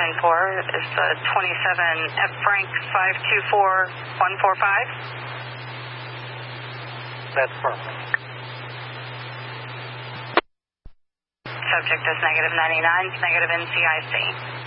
is 27 F Frank 524145. That's perfect. Subject is -99, negative NCIC.